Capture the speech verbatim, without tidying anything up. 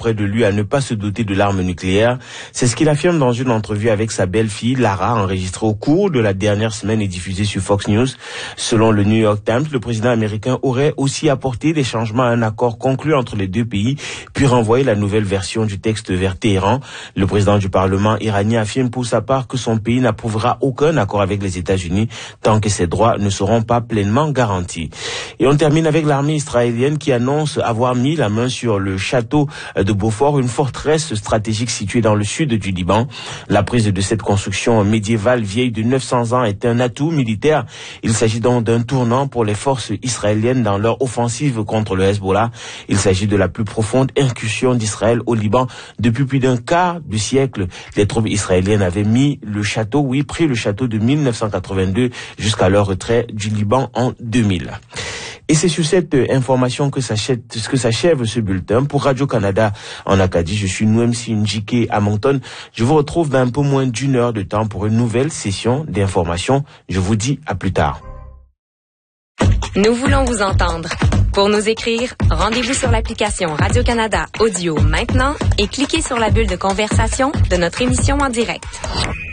auprès de lui à ne pas se doter de l'arme nucléaire. C'est ce qu'il affirme dans une entrevue avec sa belle-fille, Lara, enregistrée au cours de la dernière semaine et diffusée sur Fox News. Selon le New York Times, le président américain aurait aussi apporté des changements à un accord conclu entre les deux pays, puis renvoyé la nouvelle version du texte vers Téhéran. Le président du Parlement iranien affirme pour sa part que son pays n'approuvera aucun accord avec les États-Unis tant que ses droits ne seront pas pleinement garantis. Et on termine avec l'armée israélienne qui annonce avoir mis la main sur le château de Beaufort, une forteresse stratégique située dans le sud du Liban. La prise de cette construction médiévale vieille de neuf cents ans est un atout militaire. Il s'agit donc d'un tournant pour les forces israéliennes dans leur offensive contre le Hezbollah. Il s'agit de la plus profonde incursion d'Israël au Liban depuis plus d'un quart de siècle. Les troupes israéliennes avaient mis le château, oui, pris le château de mille neuf cent quatre-vingt-deux jusqu'à leur retrait du Liban en deux mille. Et c'est sur cette information que s'achève, que s'achève ce bulletin. Pour Radio-Canada en Acadie, je suis Nouemsi Njike à Moncton. Je vous retrouve dans un peu moins d'une heure de temps pour une nouvelle session d'information. Je vous dis à plus tard. Nous voulons vous entendre. Pour nous écrire, rendez-vous sur l'application Radio-Canada Audio maintenant et cliquez sur la bulle de conversation de notre émission en direct.